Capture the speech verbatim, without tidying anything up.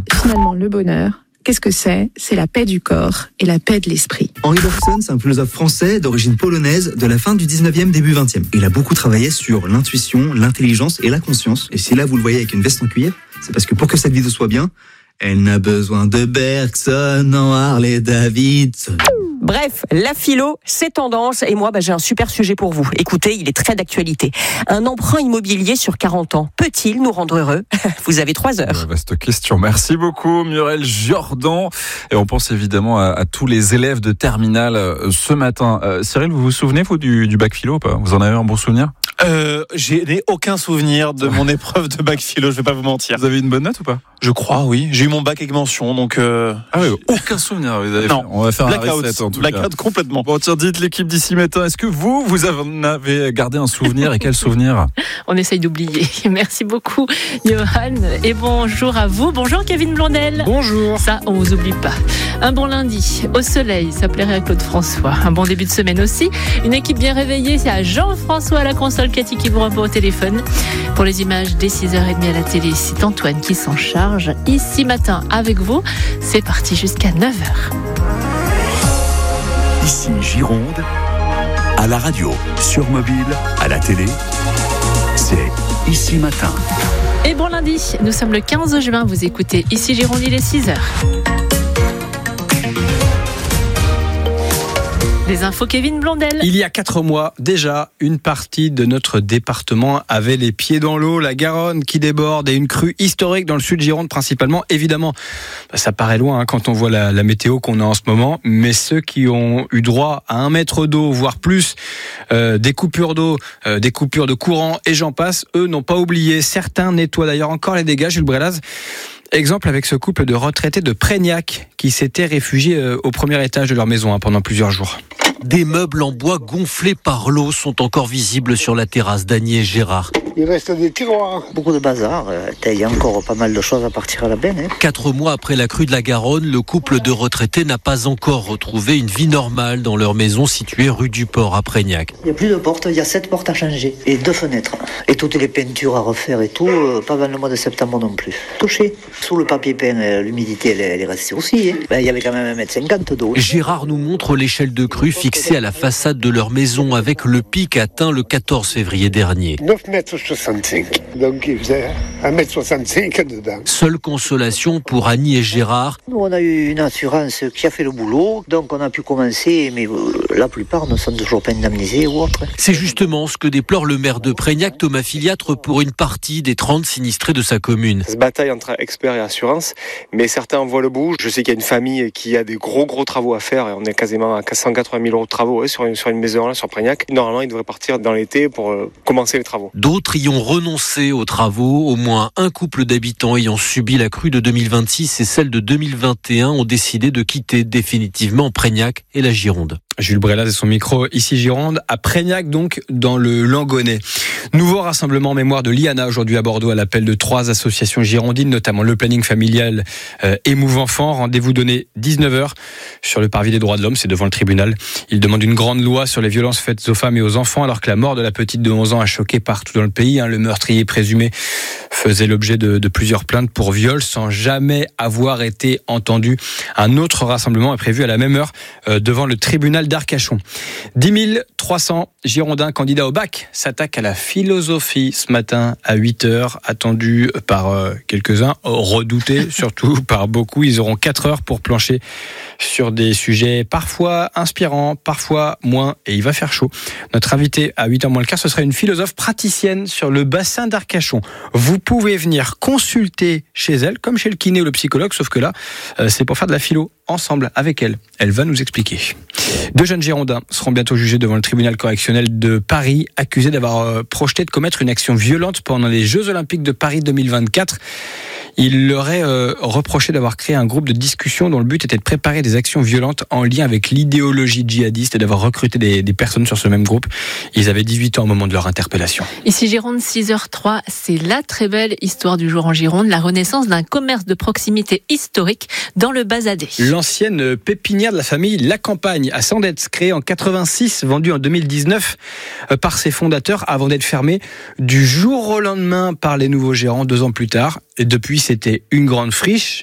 Finalement, le bonheur, qu'est-ce que c'est ? C'est la paix du corps et la paix de l'esprit. Henri Bergson, c'est un philosophe français d'origine polonaise de la fin du dix-neuvième, début vingtième. Il a beaucoup travaillé sur l'intuition, l'intelligence et la conscience. Et si là, vous le voyez avec une veste en cuir, c'est parce que pour que cette vidéo soit bien, elle n'a besoin de Bergson en Harley Davidson. Bref, la philo, c'est tendance et moi bah, j'ai un super sujet pour vous. Écoutez, il est très d'actualité. Un emprunt immobilier sur quarante ans, peut-il nous rendre heureux ? Vous avez trois heures. Vaste question. Merci beaucoup Muriel Jordan. Et on pense évidemment à, à tous les élèves de terminale euh, ce matin. Euh, Cyril, vous vous souvenez vous du, du bac philo ou pas ? Vous en avez un bon souvenir ? Euh, j'ai n'ai aucun souvenir de mon épreuve de bac philo, je vais pas vous mentir. Vous avez une bonne note ou pas ? Je crois, oui. J'ai eu mon bac avec mention, donc... Euh... Ah oui, aucun souvenir. Vous avez non, fait. On va faire blackout, un reset en tout blackout cas. complètement. Bon, tiens, dites l'équipe d'ici matin, est-ce que vous, vous avez gardé un souvenir et quel souvenir ? On essaye d'oublier. Merci beaucoup, Johan. Et bonjour à vous. Bonjour, Kevin Blondel. Bonjour. Ça, on vous oublie pas. Un bon lundi, au soleil, ça plairait à Claude François. Un bon début de semaine aussi. Une équipe bien réveillée, c'est à Jean-François à la console, Cathy qui vous répond au téléphone. Pour les images dès six heures trente à la télé, c'est Antoine qui s'en charge. Ici matin avec vous, c'est parti jusqu'à neuf heures. Ici Gironde, à la radio, sur mobile, à la télé, c'est Ici Matin. Et bon lundi, nous sommes le quinze juin, vous écoutez Ici Gironde, il est six heures. Les infos Kevin Blondel. Il y a quatre mois, déjà, une partie de notre département avait les pieds dans l'eau. La Garonne qui déborde et une crue historique dans le sud Gironde principalement. Évidemment, ça paraît loin hein, quand on voit la, la météo qu'on a en ce moment. Mais ceux qui ont eu droit à un mètre d'eau, voire plus, euh, des coupures d'eau, euh, des coupures de courant et j'en passe, eux n'ont pas oublié. Certains nettoient d'ailleurs encore les dégâts, Jules Brelaz. Exemple avec ce couple de retraités de Prégnac qui s'étaient réfugiés au premier étage de leur maison hein, pendant plusieurs jours. Des meubles en bois gonflés par l'eau sont encore visibles sur la terrasse d'Annie et Gérard. Il reste des tiroirs. Beaucoup de bazar. Il y a encore pas mal de choses à partir à la benne. Hein. Quatre mois après la crue de la Garonne, le couple de retraités n'a pas encore retrouvé une vie normale dans leur maison située rue du Port à Prégnac. Il n'y a plus de portes, il y a sept portes à changer et deux fenêtres. Et toutes les peintures à refaire et tout, pas avant le mois de septembre non plus. Touché. Sous le papier peint, l'humidité elle, elle est restée aussi. Hein. Ben, il y avait quand même un mètre cinquante d'eau. Gérard nous montre l'échelle de crue fixée à la façade de leur maison avec le pic atteint le quatorze février dernier. neuf mètres soixante-cinq. Donc il faisait un mètre soixante-cinq dedans. Seule consolation pour Annie et Gérard. Nous on a eu une assurance qui a fait le boulot, donc on a pu commencer, mais la plupart ne sont toujours pas indemnisés ou autre. C'est justement ce que déplore le maire de Prégnac, Thomas Filiatre, pour une partie des trente sinistrés de sa commune. Ça se bataille entre experts et assurance, mais certains en voient le bout. Je sais qu'il y a une famille qui a des gros gros travaux à faire et on est quasiment à cent quatre-vingt mille euros de travaux ouais, sur, une, sur une maison là, sur Prégnac. Normalement, ils devraient partir dans l'été pour euh, commencer les travaux. D'autres y ont renoncé aux travaux. Au moins un couple d'habitants ayant subi la crue de deux mille vingt-six et celle de deux mille vingt et un ont décidé de quitter définitivement Prégnac et la Gironde. Jules Brelaz et son micro, ici Gironde, à Prégnac donc, dans le Langonnet. Nouveau rassemblement en mémoire de l'I A N A aujourd'hui à Bordeaux à l'appel de trois associations girondines, notamment le planning familial euh, et Move Enfant. Rendez-vous donné dix-neuf heures sur le parvis des droits de l'homme, c'est devant le tribunal. Ils demandent une grande loi sur les violences faites aux femmes et aux enfants alors que la mort de la petite de onze ans a choqué partout dans le pays. Hein. Le meurtrier présumé faisait l'objet de, de plusieurs plaintes pour viol sans jamais avoir été entendu. Un autre rassemblement est prévu à la même heure euh, devant le tribunal d'Arcachon. dix mille trois cents Girondins candidats au bac s'attaquent à la philosophie ce matin à huit heures, attendu par euh, quelques-uns, redouté surtout par beaucoup. Ils auront quatre heures pour plancher sur des sujets parfois inspirants, parfois moins, et il va faire chaud. Notre invité à huit heures moins le quart, ce sera une philosophe praticienne sur le bassin d'Arcachon. Vous pouvez venir consulter chez elle, comme chez le kiné ou le psychologue, sauf que là, euh, c'est pour faire de la philo ensemble avec elle. Elle va nous expliquer. Deux jeunes Girondins seront bientôt jugés devant le tribunal correctionnel de Paris, accusés d'avoir euh, projeté de commettre une action violente pendant les Jeux Olympiques de Paris deux mille vingt-quatre. Il leur est euh, reproché d'avoir créé un groupe de discussion dont le but était de préparer des actions violentes en lien avec l'idéologie djihadiste et d'avoir recruté des, des personnes sur ce même groupe. Ils avaient dix-huit ans au moment de leur interpellation. Ici Gironde, six heures trois, c'est la très belle histoire du jour en Gironde, la renaissance d'un commerce de proximité historique dans le Bazadais. L'ancienne pépinière de la famille La Campagne à Sandetz, créée en quatre-vingt-six, vendue en deux mille dix-neuf par ses fondateurs avant d'être fermée du jour au lendemain par les nouveaux gérants deux ans plus tard. Et depuis, c'était une grande friche